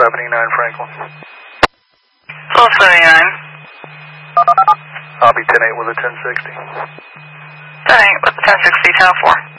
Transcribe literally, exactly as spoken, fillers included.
seventy-nine Franklin. twelve seventy-nine. I'll be ten eight with a ten sixty. ten eight with the ten sixty, ten oh four.